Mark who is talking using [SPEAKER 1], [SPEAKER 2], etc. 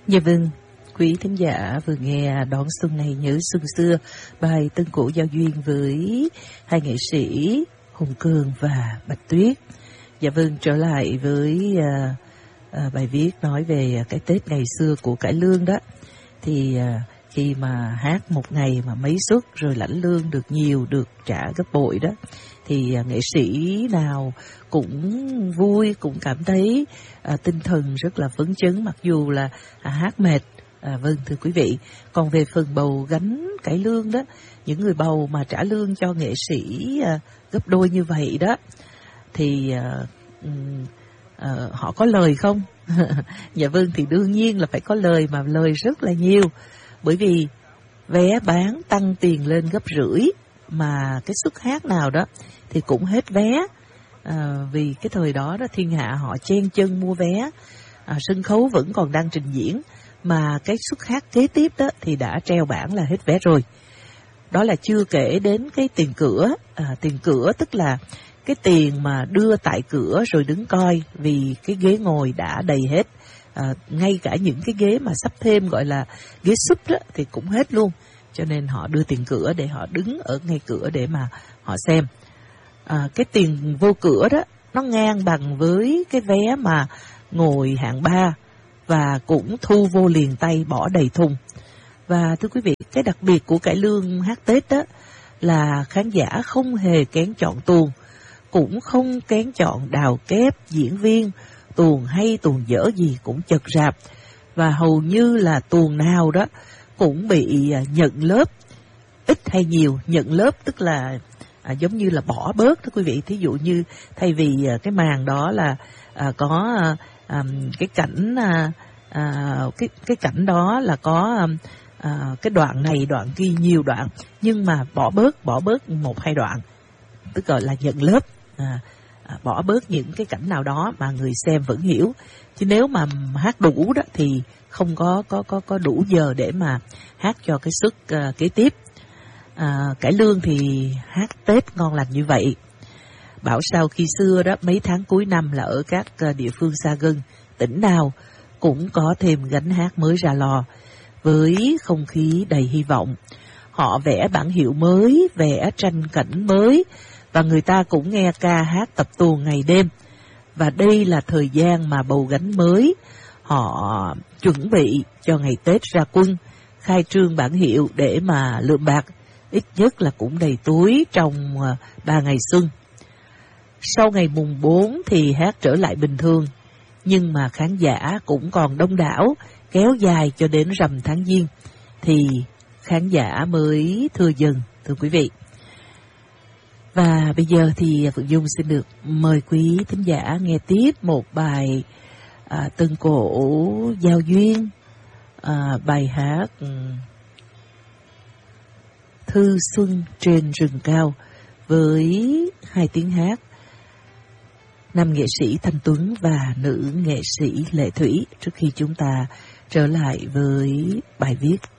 [SPEAKER 1] Dạ vâng, quý thính giả vừa nghe Đón Xuân Này Nhớ Xuân Xưa, bài tân cổ giao duyên với hai nghệ sĩ Hùng Cường và Bạch Tuyết. Dạ vâng, trở lại với bài viết nói về cái Tết ngày xưa của cải lương đó. Thì khi mà hát một ngày mà mấy suất rồi lãnh lương được nhiều, được trả gấp bội đó, thì nghệ sĩ nào cũng vui, cũng cảm thấy tinh thần rất là phấn chấn mặc dù là hát mệt. Vâng, thưa quý vị, còn về phần bầu gánh cải lương đó, những người bầu mà trả lương cho nghệ sĩ gấp đôi như vậy đó, thì họ có lời không? Dạ vâng, thì đương nhiên là phải có lời, mà lời rất là nhiều, bởi vì vé bán tăng tiền lên gấp rưỡi, mà cái suất hát nào đó thì cũng hết vé. Vì cái thời đó đó thiên hạ họ chen chân mua vé, sân khấu vẫn còn đang trình diễn, mà cái suất hát kế tiếp đó thì đã treo bảng là hết vé rồi. Đó là chưa kể đến cái tiền cửa. Tiền cửa tức là cái tiền mà đưa tại cửa rồi đứng coi, vì cái ghế ngồi đã đầy hết. Ngay cả những cái ghế mà sắp thêm gọi là ghế súp đó thì cũng hết luôn, cho nên họ đưa tiền cửa để họ đứng ở ngay cửa để mà họ xem. Cái tiền vô cửa đó nó ngang bằng với cái vé mà ngồi hạng 3, và cũng thu vô liền tay, bỏ đầy thùng. Và thưa quý vị, cái đặc biệt của cải lương hát Tết đó là khán giả không hề kén chọn tuồng, cũng không kén chọn đào kép, diễn viên, tuồng hay tuồng dở gì cũng chật rạp, và hầu như là tuồng nào đó cũng bị nhận lớp, ít hay nhiều. Nhận lớp tức là giống như là bỏ bớt đó quý vị. Thí dụ như thay vì cái màn đó là có cái cảnh cái cảnh đó là có cái đoạn này đoạn kia nhiều đoạn, nhưng mà bỏ bớt một hai đoạn, tức là nhận lớp. Bỏ bớt những cái cảnh nào đó mà người xem vẫn hiểu, chứ nếu mà hát đủ đó thì không có đủ giờ để mà hát cho cái suất kế tiếp. Cải lương thì hát Tết ngon lành như vậy. Bảo sao khi xưa đó, mấy tháng cuối năm là ở các địa phương xa gần, tỉnh nào cũng có thêm gánh hát mới ra lò, với không khí đầy hy vọng. Họ vẽ bản hiệu mới, vẽ tranh cảnh mới, và người ta cũng nghe ca hát tập tuồng ngày đêm. Và đây là thời gian mà bầu gánh mới, họ chuẩn bị cho ngày Tết ra quân, khai trương bản hiệu để mà lượm bạc, ít nhất là cũng đầy túi trong 3 ngày xuân. Sau ngày mùng 4 thì hát trở lại bình thường, nhưng mà khán giả cũng còn đông đảo, kéo dài cho đến rằm tháng Giêng thì khán giả mới thưa dần, thưa quý vị. Và bây giờ thì Phượng Dung xin được mời quý thính giả nghe tiếp một bài tân cổ giao duyên, bài hát Thư Xuân Trên Rừng Cao, với hai tiếng hát nam nghệ sĩ Thanh Tuấn và nữ nghệ sĩ Lệ Thủy, trước khi chúng ta trở lại với bài viết.